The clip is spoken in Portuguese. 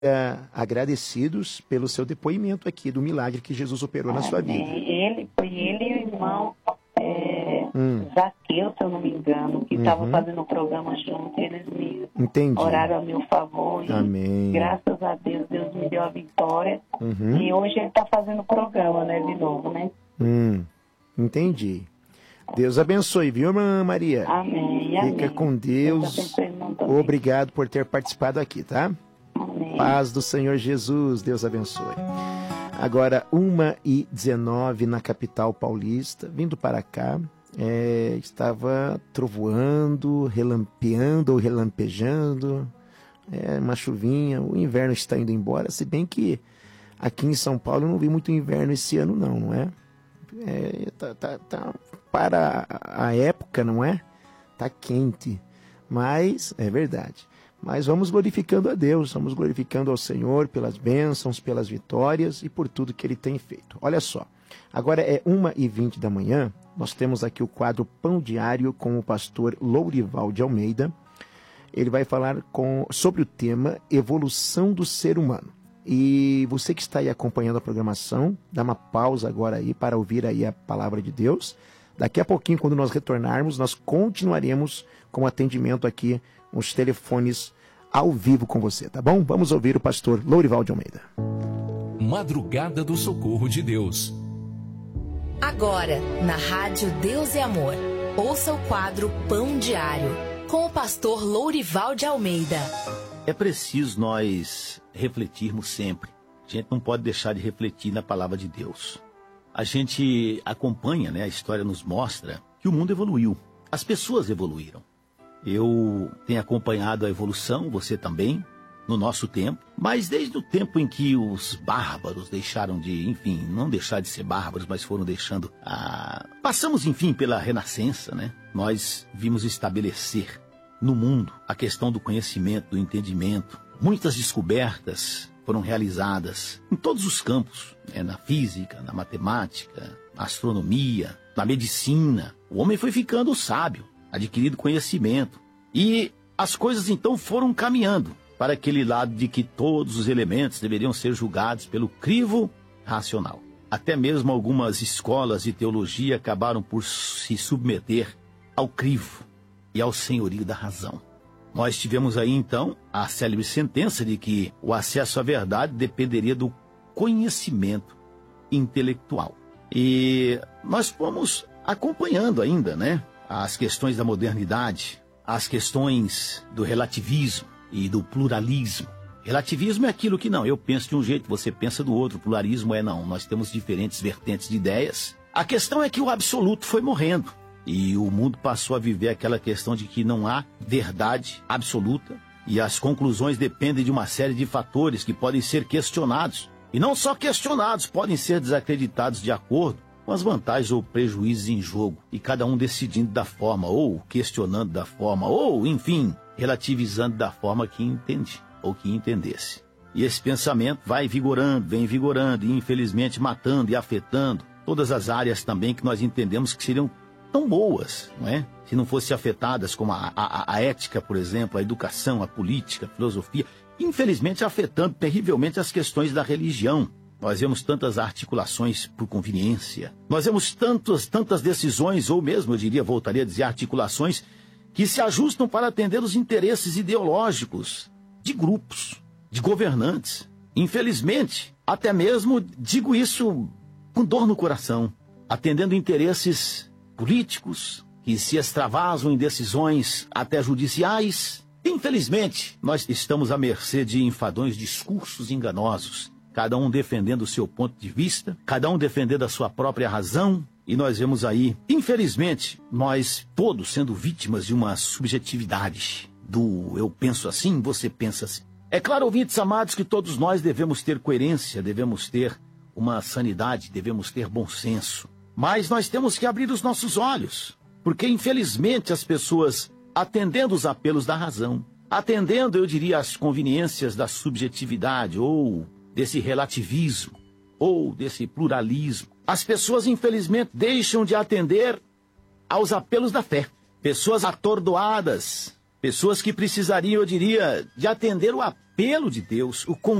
agradecidos pelo seu depoimento aqui do milagre que Jesus operou na sua vida. Foi ele e o irmão Zaqueu, se eu não me engano, que estavam fazendo o programa junto, eles me oraram a meu favor. Amém. Graças a Deus, Deus me deu a vitória. E hoje ele está fazendo o programa, né, de novo, né? Entendi. Deus abençoe, viu, irmã Maria? Amém. Fica com Deus. Obrigado por ter participado aqui, tá? Amém. Paz do Senhor Jesus, Deus abençoe. Agora, 1h19 na capital paulista, vindo para cá, estava trovoando, relampeando ou relampejando, uma chuvinha, o inverno está indo embora, se bem que aqui em São Paulo eu não vi muito inverno esse ano não é? Tá para a época, não é? Tá quente, mas é verdade. Mas vamos glorificando a Deus, vamos glorificando ao Senhor pelas bênçãos, pelas vitórias e por tudo que Ele tem feito. Olha só, agora é 1h20 da manhã, nós temos aqui o quadro Pão Diário com o pastor Lourival de Almeida. Ele vai falar sobre o tema Evolução do Ser Humano. E você que está aí acompanhando a programação, dá uma pausa agora aí para ouvir aí a palavra de Deus. Daqui a pouquinho, quando nós retornarmos, nós continuaremos com o atendimento aqui, os telefones ao vivo com você, tá bom? Vamos ouvir o pastor Lourival de Almeida. Madrugada do Socorro de Deus. Agora, na Rádio Deus é Amor, ouça o quadro Pão Diário, com o pastor Lourival de Almeida. É preciso nós refletirmos sempre. A gente não pode deixar de refletir na palavra de Deus. A gente acompanha, a história nos mostra que o mundo evoluiu. As pessoas evoluíram. Eu tenho acompanhado a evolução, você também, no nosso tempo. Mas desde o tempo em que os bárbaros deixaram de, não deixar de ser bárbaros, mas foram deixando Passamos, pela Renascença, Nós vimos estabelecer no mundo a questão do conhecimento, do entendimento. Muitas descobertas foram realizadas em todos os campos, na física, na matemática, na astronomia, na medicina. O homem foi ficando sábio, adquirindo conhecimento. E as coisas então foram caminhando para aquele lado de que todos os elementos deveriam ser julgados pelo crivo racional. Até mesmo algumas escolas de teologia acabaram por se submeter ao crivo e ao senhorio da razão. Nós tivemos aí, então, a célebre sentença de que o acesso à verdade dependeria do conhecimento intelectual. E nós fomos acompanhando ainda, as questões da modernidade, as questões do relativismo e do pluralismo. Relativismo é aquilo que eu penso de um jeito, você pensa do outro. Pluralismo não, nós temos diferentes vertentes de ideias. A questão é que o absoluto foi morrendo. E o mundo passou a viver aquela questão de que não há verdade absoluta e as conclusões dependem de uma série de fatores que podem ser questionados. E não só questionados, podem ser desacreditados de acordo com as vantagens ou prejuízos em jogo. E cada um decidindo da forma, ou questionando da forma, ou, relativizando da forma que entende ou que entendesse. E esse pensamento vai vigorando, vem vigorando e infelizmente matando e afetando todas as áreas também que nós entendemos que seriam tão boas, se não fossem afetadas, como a ética, por exemplo, a educação, a política, a filosofia, infelizmente afetando terrivelmente as questões da religião. Nós vemos tantas articulações por conveniência, nós vemos tantas decisões, ou mesmo, voltaria a dizer, articulações, que se ajustam para atender os interesses ideológicos de grupos, de governantes. Infelizmente, até mesmo digo isso com dor no coração, atendendo interesses políticos que se extravasam em decisões até judiciais. Infelizmente, nós estamos à mercê de enfadonhos discursos enganosos, cada um defendendo o seu ponto de vista, cada um defendendo a sua própria razão, e nós vemos aí, infelizmente, nós todos sendo vítimas de uma subjetividade do eu penso assim, você pensa assim. É claro, ouvintes amados, que todos nós devemos ter coerência, devemos ter uma sanidade, devemos ter bom senso. Mas nós temos que abrir os nossos olhos, porque infelizmente as pessoas, atendendo os apelos da razão, atendendo, eu diria, as conveniências da subjetividade, ou desse relativismo, ou desse pluralismo, as pessoas infelizmente deixam de atender aos apelos da fé. Pessoas atordoadas Pessoas que precisariam, eu diria, de atender o apelo de Deus, o